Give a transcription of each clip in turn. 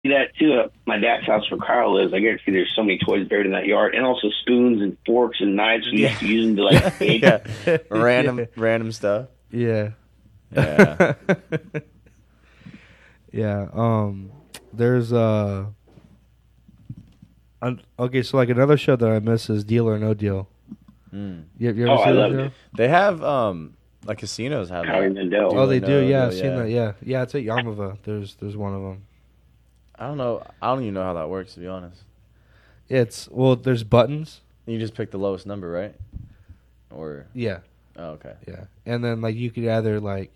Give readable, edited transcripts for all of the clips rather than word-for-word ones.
that too at my dad's house where Kyle lives. I guarantee there's so many toys buried in that yard, and also spoons and forks and knives we used to use them to like bake. Yeah, random stuff. Yeah. Yeah. Yeah. There's okay, so like another show that I miss is Deal or No Deal. You ever Oh, see I that love show? it. They have like casinos have Howie that. Mandel. Oh, they No do. Yeah, Deal, I've seen that. Yeah. It's at Yarmouth. There's one of them. I don't know. I don't even know how that works, to be honest. There's buttons. You just pick the lowest number, right? Or Yeah. oh, okay. Yeah, and then like you could either like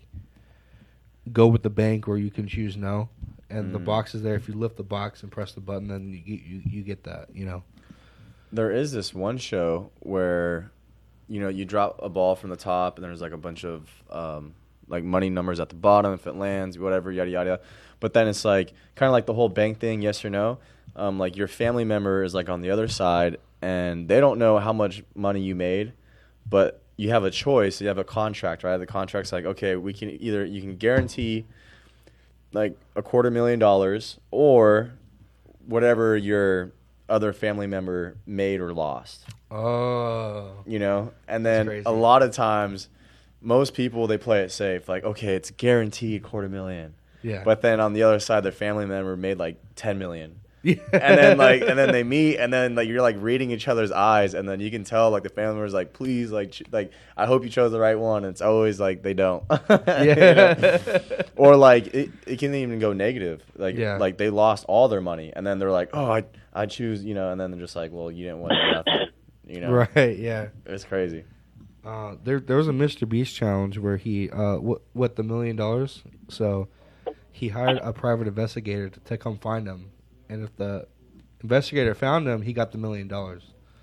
go with the bank or you can choose no, and the box is there. If you lift the box and press the button, then you get that. You know. There is this one show where, you drop a ball from the top and there's like a bunch of like money numbers at the bottom if it lands, whatever, yada yada. But then it's like kind of like the whole bank thing, yes or no. Like your family member is like on the other side and they don't know how much money you made, but you have a choice. You have a contract, right? The contract's like, okay, you can guarantee like $250,000 or whatever your other family member made or lost. Oh. And then crazy. a lot of times, most people, they play it safe. Like, okay, it's guaranteed $250,000. Yeah. But then on the other side, their family member made like $10 million. Yeah. And then they meet, and then like you're like reading each other's eyes, and then you can tell like the family member's like, please, like I hope you chose the right one. And it's always like they don't. Yeah. Or like it can even go negative. Like Yeah. like they lost all their money, and then they're like, oh, I choose, and then they're just like, well, you didn't win nothing. Right. Yeah. It's crazy. There was a Mr. Beast challenge where he what the $1 million. So he hired a private investigator to come find him, and if the investigator found him, he got the $1 million.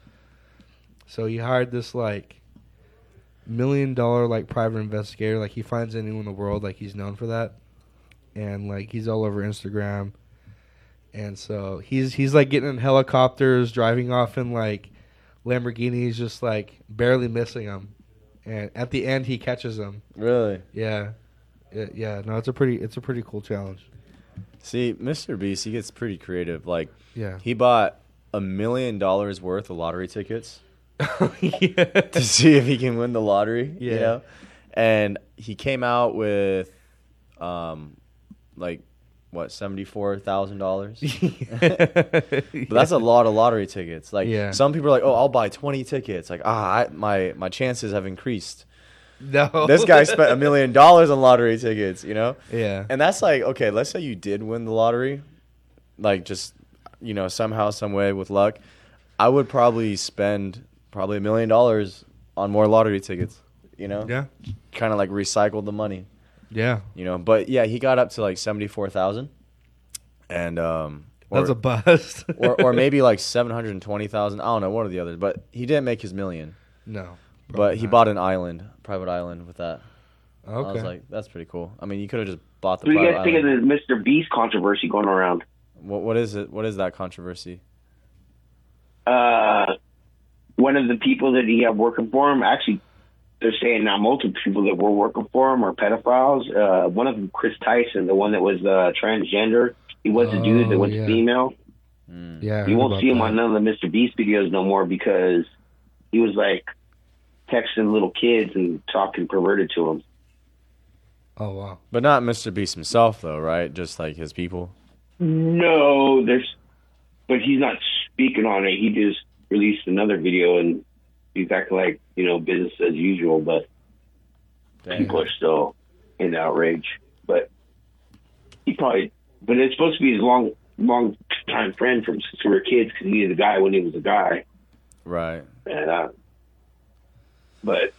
So he hired this like $1 million like private investigator. Like he finds anyone in the world, like he's known for that, and like he's all over Instagram. And so he's like getting in helicopters, driving off in like Lamborghinis, just like barely missing them. And at the end, he catches them. Really? Yeah. Yeah. No, it's a pretty cool challenge. See, Mr. Beast, he gets pretty creative. Like, Yeah. he bought $1 million worth of lottery tickets Yeah. to see if he can win the lottery. Yeah. And he came out with, like, what, $74,000? But that's a lot of lottery tickets. Like, Yeah. some people are like, oh, I'll buy 20 tickets. Like, my chances have increased. No. This guy spent $1 million on lottery tickets, Yeah. And that's like, okay, let's say you did win the lottery, like just, somehow, some way with luck. I would probably spend $1 million on more lottery tickets, Yeah. kind of like recycle the money, Yeah. But yeah, he got up to like 74,000, and That's a bust. or maybe like 720,000. I don't know, one or the other. But he didn't make his $1 million. No. But he bought an island, private island, with that. Okay. I was like, that's pretty cool. I mean, you could have just bought the What do you private guys think of island. the Mr. Beast controversy going around? What is it? What is that controversy? One of the people that he had working for him, actually, they're saying now multiple people that were working for him are pedophiles. One of them, Chris Tyson, the one that was transgender. He was a dude that went yeah. female. Yeah. I You heard won't about see him that. on none of the Mr. Beast videos no more because he was like texting little kids and talking perverted to them. Oh wow. But not Mr. Beast himself, though, right? Just like his people. No, but he's not speaking on it. He just released another video and he's acting like, business as usual, but people are still in outrage. But but it's supposed to be his long time friend from since we were kids because he was a guy when he was a guy. Right. And, but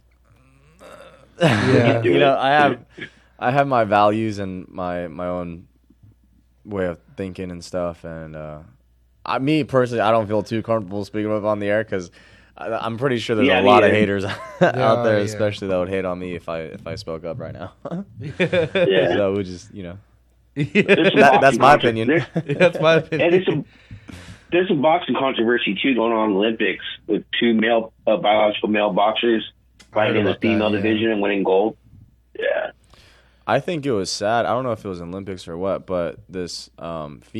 Yeah. I have my values and my own way of thinking and stuff, and me personally, I don't feel too comfortable speaking up on the air because I'm pretty sure there's a lot of haters out there, yeah. especially that would hate on me if I spoke up right now. yeah. So we just There's some that's boxing my contro- opinion. there- That's my opinion. And there's some boxing controversy too going on in the Olympics with two biological male boxers fighting in the about that, female yeah. division and winning gold. Yeah. I think it was sad. I don't know if it was Olympics or what, but this